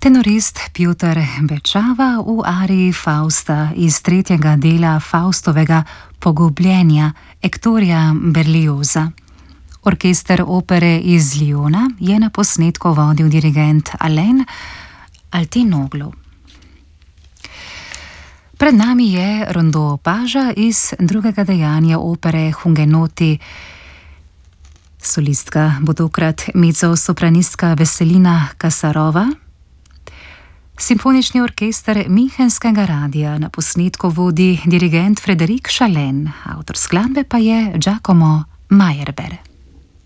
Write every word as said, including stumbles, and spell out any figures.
Tenorist Pjotr Bečava v ariji Fausta iz tretjega dela Faustovega Pogubljenja Ektorija Berlioza. Orkester opere iz Lyona je na posnetku vodil dirigent Alain Altinoglu. Pred nami je rondo paža iz drugega dejanja opere Hugenoti. Solistka bo tokrat mezzosopranistka Veselina Kasarova. Simfonični orkester Münchenskega radia na posnetku vodi dirigent Frédéric Chalein, avtor skladbe pa je Giacomo Meyerbeer.